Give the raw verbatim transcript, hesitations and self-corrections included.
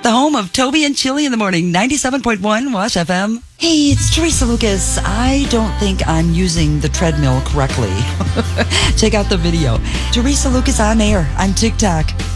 the home of Toby and Chili in the morning, ninety-seven point one Wash F M. Hey, it's Teresa Lucas. I don't think I'm using the treadmill correctly. Check out the video. Teresa Lucas on air on TikTok.